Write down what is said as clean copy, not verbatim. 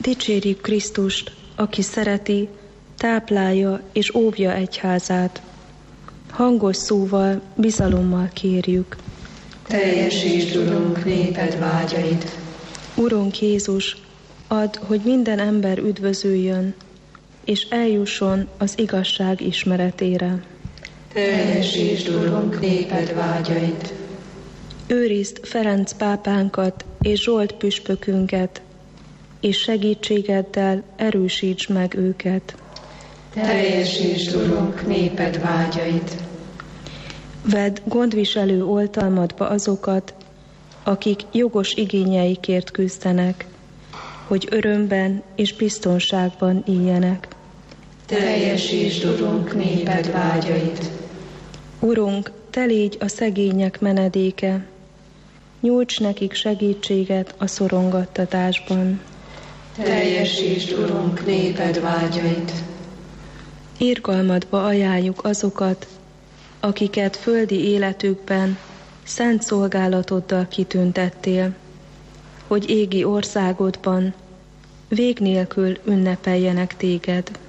Dicsérjük Krisztust, aki szereti, táplálja és óvja egyházát. Hangos szóval, bizalommal kérjük. Teljesítsd, Urunk, néped vágyait. Urunk Jézus, add, hogy minden ember üdvözüljön, és eljusson az igazság ismeretére. Teljesítsd, Urunk, néped vágyait. Őrizd Ferenc pápánkat és Zsolt püspökünket, és segítségeddel erősítsd meg őket. Teljesítsd, Urunk, néped vágyait. Vedd gondviselő oltalmadba azokat, akik jogos igényeikért küzdenek, hogy örömben és biztonságban éljenek. Teljesítsd, Urunk, néped vágyait. Urunk, te légy a szegények menedéke, nyújts nekik segítséget a szorongattatásban. Teljesítsd, Urunk, néped vágyait. Irgalmadba ajánljuk azokat, akiket földi életükben szent szolgálatoddal kitüntettél, hogy égi országodban vég nélkül ünnepeljenek téged.